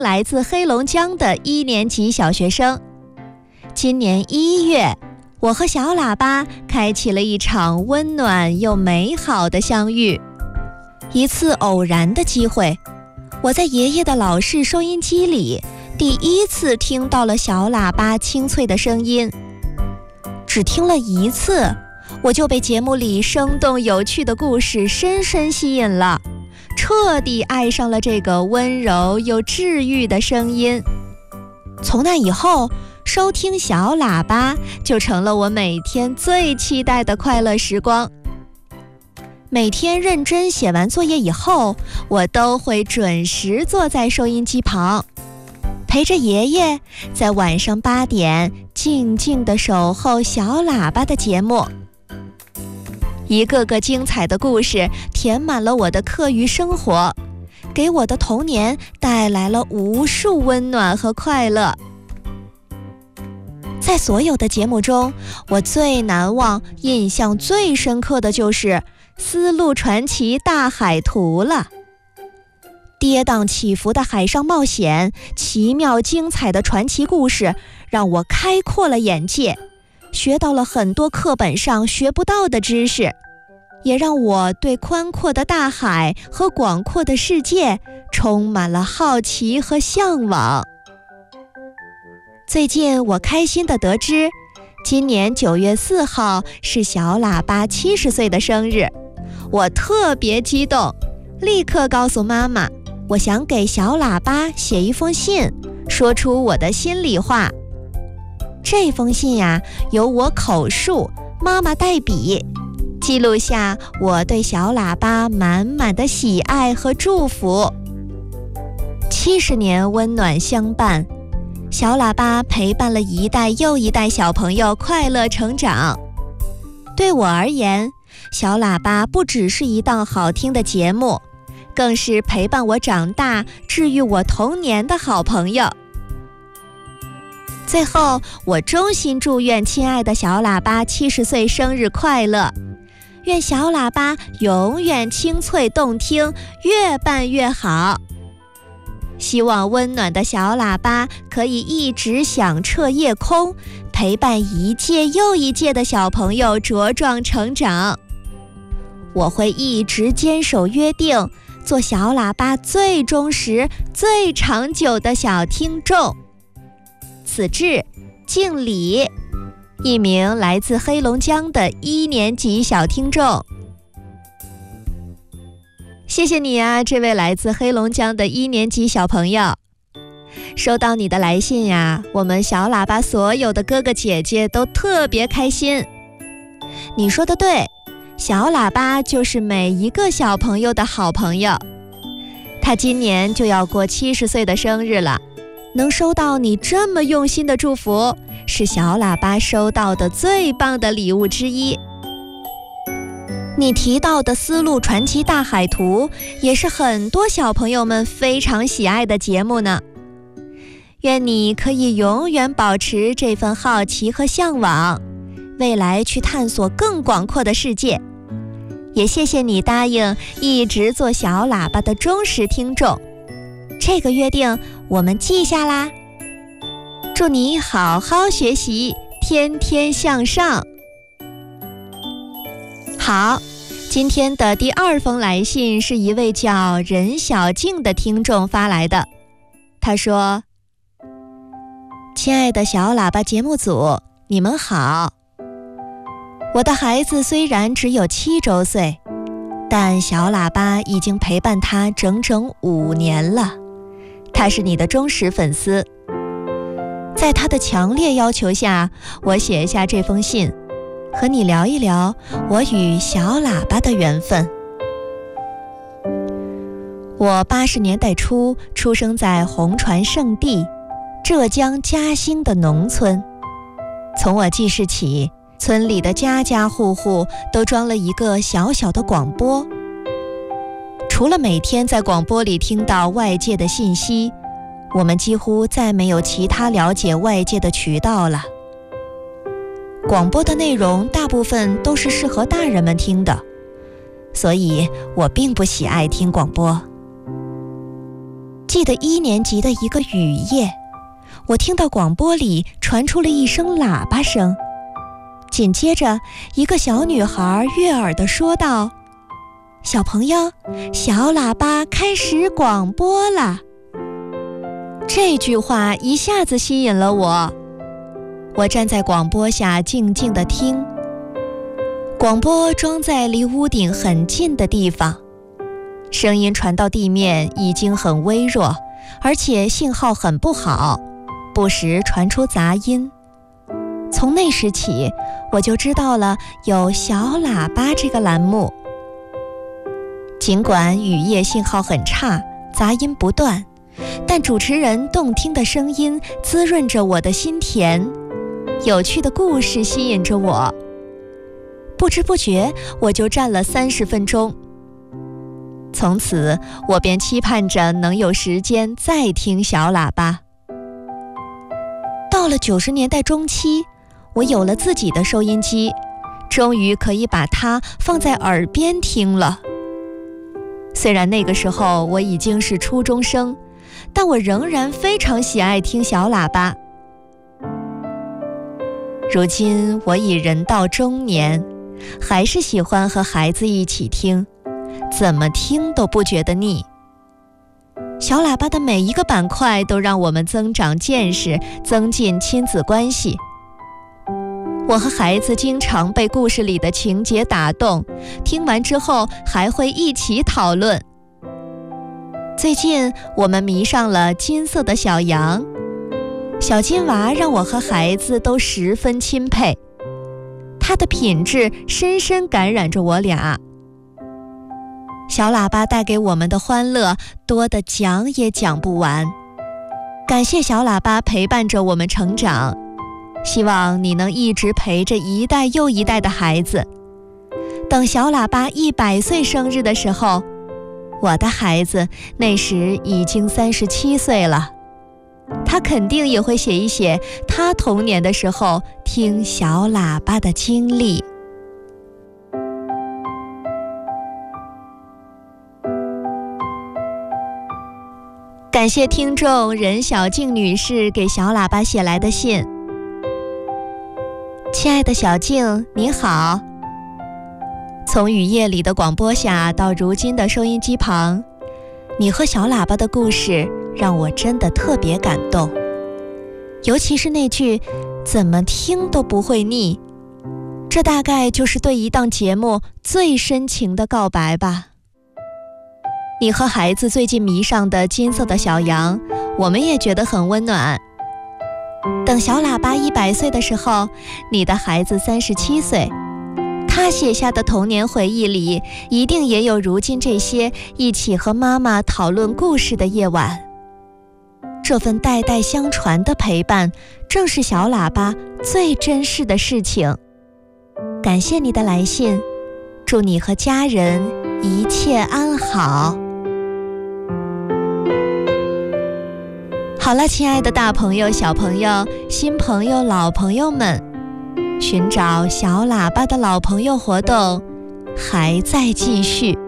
来自黑龙江的1年级小学生。今年1月，我和小喇叭开启了一场温暖又美好的相遇。一次偶然的机会，我在爷爷的老式收音机里第一次听到了小喇叭清脆的声音。只听了一次，我就被节目里生动有趣的故事深深吸引了，彻底爱上了这个温柔又治愈的声音。从那以后，收听小喇叭就成了我每天最期待的快乐时光。每天认真写完作业以后，我都会准时坐在收音机旁，陪着爷爷在晚上8点静静地守候小喇叭的节目。一个个精彩的故事填满了我的课余生活，给我的童年带来了无数温暖和快乐。在所有的节目中，我最难忘、印象最深刻的就是《丝路传奇大海图》了。跌宕起伏的海上冒险，奇妙精彩的传奇故事，让我开阔了眼界，学到了很多课本上学不到的知识，也让我对宽阔的大海和广阔的世界充满了好奇和向往。最近我开心地得知，今年9月4号是小喇叭70岁的生日，我特别激动，立刻告诉妈妈，我想给小喇叭写一封信，说出我的心里话。这封信呀，由我口述，妈妈代笔，记录下我对小喇叭满满的喜爱和祝福。70年温暖相伴，小喇叭陪伴了一代又一代小朋友快乐成长。对我而言，小喇叭不只是一档好听的节目，更是陪伴我长大、治愈我童年的好朋友。最后，我衷心祝愿亲爱的小喇叭70岁生日快乐，愿小喇叭永远清脆动听，越办越好。希望温暖的小喇叭可以一直响彻夜空，陪伴一届又一届的小朋友茁壮成长。我会一直坚守约定，做小喇叭最忠实、最长久的小听众。此致敬礼，一名来自黑龙江的1年级小听众。谢谢你啊，这位来自黑龙江的1年级小朋友。收到你的来信呀，我们小喇叭所有的哥哥姐姐都特别开心。你说的对，小喇叭就是每一个小朋友的好朋友。他今年就要过70岁的生日了，能收到你这么用心的祝福，是小喇叭收到的最棒的礼物之一。你提到的《丝路传奇大海图》也是很多小朋友们非常喜爱的节目呢。愿你可以永远保持这份好奇和向往，未来去探索更广阔的世界。也谢谢你答应一直做小喇叭的忠实听众，这个约定我们记下啦。祝你好好学习，天天向上。好，今天的第2封来信是一位叫任小静的听众发来的。他说：亲爱的小喇叭节目组，你们好。我的孩子虽然只有7周岁，但小喇叭已经陪伴他整整5年了。他是你的忠实粉丝。在他的强烈要求下，我写下这封信，和你聊一聊我与小喇叭的缘分。我80年代初出生在红船圣地浙江嘉兴的农村。从我记事起，村里的家家户户都装了一个小小的广播。除了每天在广播里听到外界的信息，我们几乎再没有其他了解外界的渠道了。广播的内容大部分都是适合大人们听的，所以我并不喜爱听广播。 记得1年级的一个雨夜，我听到广播里传出了一声喇叭声，紧接着一个小女孩悦耳地说道：“小朋友，小喇叭开始广播了。”这句话一下子吸引了我。我站在广播下静静地听。广播装在离屋顶很近的地方，声音传到地面已经很微弱，而且信号很不好，不时传出杂音。从那时起，我就知道了有小喇叭这个栏目。尽管雨夜信号很差，杂音不断，但主持人动听的声音滋润着我的心田，有趣的故事吸引着我。不知不觉，我就站了30分钟。从此，我便期盼着能有时间再听小喇叭。到了90年代中期，我有了自己的收音机，终于可以把它放在耳边听了。虽然那个时候我已经是初中生，但我仍然非常喜爱听小喇叭。如今我已人到中年，还是喜欢和孩子一起听，怎么听都不觉得腻。小喇叭的每一个板块都让我们增长见识，增进亲子关系。我和孩子经常被故事里的情节打动，听完之后还会一起讨论。最近我们迷上了金色的小羊，小金娃让我和孩子都十分钦佩，它的品质深深感染着我俩。小喇叭带给我们的欢乐多得讲也讲不完，感谢小喇叭陪伴着我们成长，希望你能一直陪着一代又一代的孩子。等小喇叭100岁生日的时候，我的孩子那时已经37岁了，他肯定也会写一写他童年的时候听小喇叭的经历。感谢听众任小静女士给小喇叭写来的信。亲爱的小静，你好。从雨夜里的广播下到如今的收音机旁，你和小喇叭的故事让我真的特别感动，尤其是那句怎么听都不会腻，这大概就是对一档节目最深情的告白吧。你和孩子最近迷上的金色的小羊，我们也觉得很温暖。等小喇叭100岁的时候，你的孩子37岁，他写下的童年回忆里，一定也有如今这些一起和妈妈讨论故事的夜晚。这份代代相传的陪伴，正是小喇叭最珍视的事情。感谢你的来信，祝你和家人一切安好。好了，亲爱的大朋友、小朋友、新朋友、老朋友们，寻找小喇叭的老朋友活动还在继续。